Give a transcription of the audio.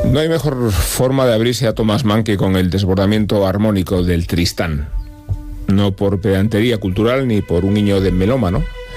No hay mejor forma de abrirse a Thomas Mann que con el desbordamiento armónico del Tristán. No por pedantería cultural ni por un guiño de melómano,